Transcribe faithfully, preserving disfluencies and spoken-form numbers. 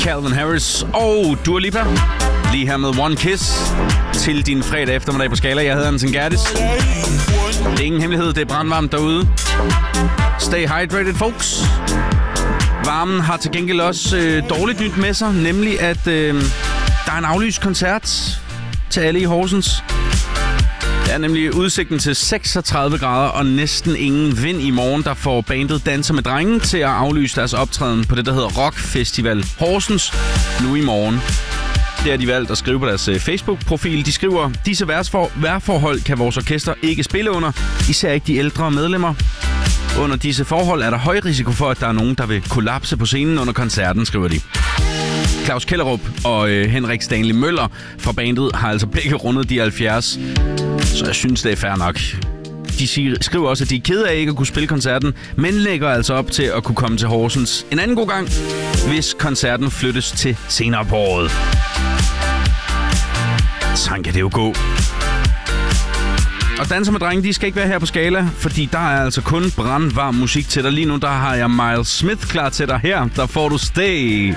Calvin Harris og Dua Lipa. Lige her med One Kiss til din fredag eftermiddag på Skala. Jeg hedder Anton Gertis. Det er ingen hemmelighed, det er brandvarmt derude. Stay hydrated, folks. Varmen har til gengæld også øh, dårligt nyt med sig, nemlig at øh, der er en aflyst koncert til alle i Horsens. Det er nemlig udsigten til seksogtredive grader og næsten ingen vind i morgen, der får bandet Danser med Drengen til at aflyse deres optræden på det, der hedder Rock Festival Horsens nu i morgen. Det har de valgt at skrive på deres Facebook-profil. De skriver, disse vejrforhold kan vores orkester ikke spille under, især ikke de ældre medlemmer. Under disse forhold er der høj risiko for, at der er nogen, der vil kollapse på scenen under koncerten, skriver de. Claus Kellerup og øh, Henrik Stanley Møller fra bandet har altså begge rundet de halvfjerds, så jeg synes, det er fair nok. De siger, skriver også, at de er kede af ikke at kunne spille koncerten, men lægger altså op til at kunne komme til Horsens en anden god gang, hvis koncerten flyttes til senere på året. Sådan kan det jo gå. Og Danser med Drenge, de skal ikke være her på Skala, fordi der er altså kun brandvarm musik til dig. Lige nu der har jeg Miles Smith klar til dig her. Der får du Stay.